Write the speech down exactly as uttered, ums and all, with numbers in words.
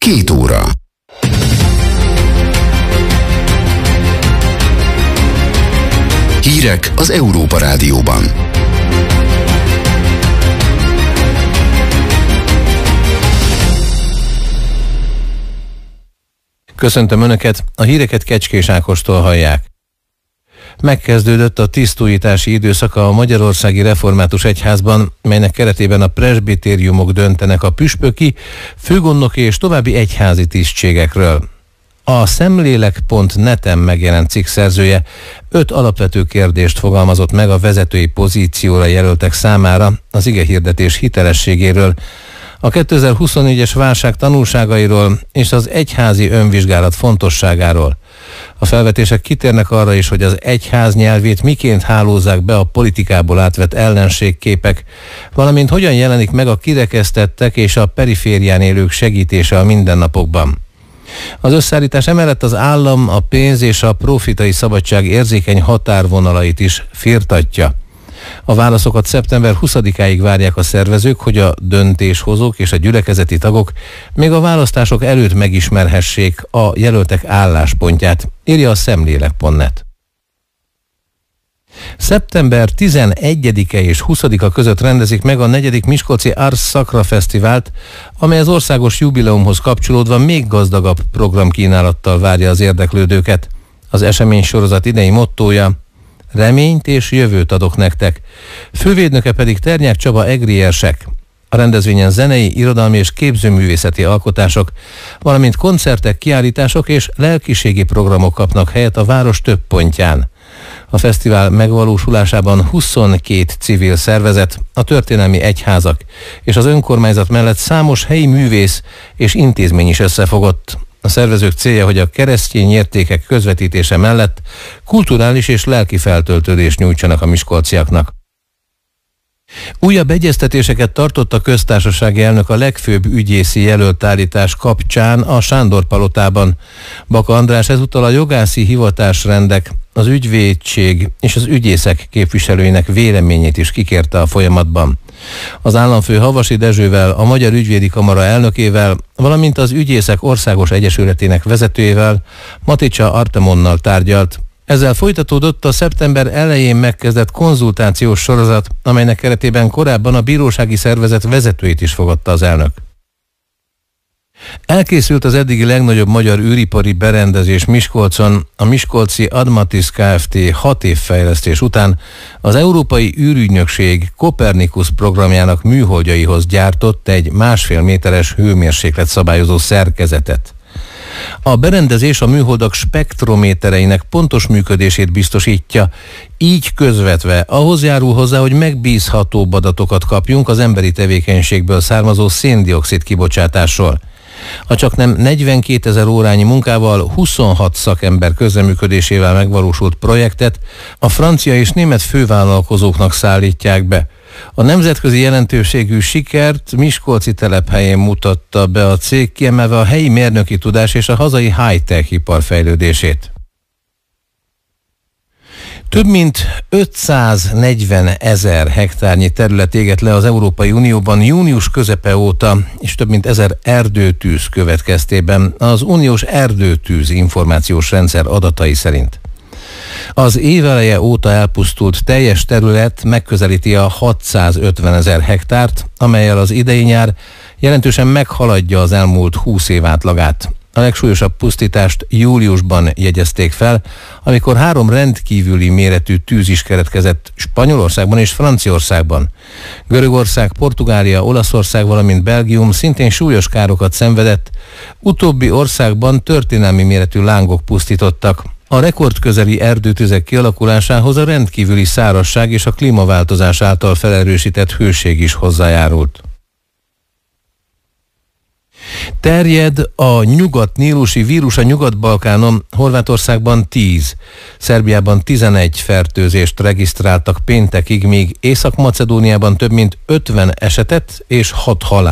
Két óra. Hírek az Európa Rádióban. Köszöntöm Önöket, a híreket Kecskés Ákostól hallják. Megkezdődött a tisztújítási időszaka a Magyarországi Református Egyházban, melynek keretében a presbitériumok döntenek a püspöki, főgondnoki és további egyházi tisztségekről. A szemlélek pont net-en megjelent cikk szerzője öt alapvető kérdést fogalmazott meg a vezetői pozícióra jelöltek számára az igehirdetés hitelességéről, a kétezer-huszonnégyes válság tanulságairól és az egyházi önvizsgálat fontosságáról. A felvetések kitérnek arra is, hogy az egyház nyelvét miként hálózzák be a politikából átvett ellenségképek, valamint hogyan jelenik meg a kirekesztettek és a periférián élők segítése a mindennapokban. Az összeállítás emellett az állam, a pénz és a profitai szabadság érzékeny határvonalait is firtatja. A válaszokat szeptember huszadikáig várják a szervezők, hogy a döntéshozók és a gyülekezeti tagok még a választások előtt megismerhessék a jelöltek álláspontját, írja a szemlélek pont net. szeptember tizenegyedike és huszadika között rendezik meg a negyedik Miskolci Ars Sacra Fesztivált, amely az országos jubileumhoz kapcsolódva még gazdagabb programkínálattal várja az érdeklődőket. Az esemény sorozat idei mottója: reményt és jövőt adok nektek. Fővédnöke pedig Ternyák Csaba egri érsek. A rendezvényen zenei, irodalmi és képzőművészeti alkotások, valamint koncertek, kiállítások és lelkiségi programok kapnak helyet a város több pontján. A fesztivál megvalósulásában huszonkét civil szervezet, a történelmi egyházak és az önkormányzat mellett számos helyi művész és intézmény is összefogott. A szervezők célja, hogy a keresztény értékek közvetítése mellett kulturális és lelki feltöltődést nyújtsanak a miskolciaknak. Újabb egyeztetéseket tartott a köztársasági elnök a legfőbb ügyészi jelöltállítás kapcsán a Sándor-palotában. Baka András ezúttal a jogászi hivatásrendek, az ügyvédség és az ügyészek képviselőinek véleményét is kikérte a folyamatban. Az államfő Havasi Dezsővel, a Magyar Ügyvédi Kamara elnökével, valamint az Ügyészek Országos Egyesületének vezetőjével, Maticsa Artemonnal tárgyalt. Ezzel folytatódott a szeptember elején megkezdett konzultációs sorozat, amelynek keretében korábban a bírósági szervezet vezetőit is fogadta az elnök. Elkészült az eddigi legnagyobb magyar űripari berendezés Miskolcon. A Miskolci Admatis Kft. hat év fejlesztés után az Európai űrügynökség Copernicus programjának műholdjaihoz gyártott egy másfél méteres hőmérséklet szabályozó szerkezetet. A berendezés a műholdak spektrométereinek pontos működését biztosítja, így közvetve ahhoz járul hozzá, hogy megbízhatóbb adatokat kapjunk az emberi tevékenységből származó szén-dioxid kibocsátásról. A csaknem negyvenkétezer órányi munkával, huszonhat szakember közreműködésével megvalósult projektet a francia és német fővállalkozóknak szállítják be. A nemzetközi jelentőségű sikert miskolci telephelyén mutatta be a cég, kiemelve a helyi mérnöki tudás és a hazai high-tech ipar fejlődését. Több mint ötszáznegyven ezer hektárnyi terület égett le az Európai Unióban június közepe óta, és több mint ezer erdőtűz következtében az uniós erdőtűz információs rendszer adatai szerint. Az éveleje óta elpusztult teljes terület megközelíti a hatszázötven ezer hektárt, amellyel az idei nyár jelentősen meghaladja az elmúlt húsz év átlagát. A legsúlyosabb pusztítást júliusban jegyezték fel, amikor három rendkívüli méretű tűz is keletkezett Spanyolországban és Franciaországban. Görögország, Portugália, Olaszország, valamint Belgium szintén súlyos károkat szenvedett, utóbbi országban történelmi méretű lángok pusztítottak. A rekordközeli erdőtüzek kialakulásához a rendkívüli szárazság és a klímaváltozás által felerősített hőség is hozzájárult. Terjed a nyugat-nílusi vírus a Nyugat-Balkánon, Horvátországban tíz, Szerbiában tizenegy fertőzést regisztráltak péntekig, míg Észak-Macedóniában több mint ötven esetet és hat halált.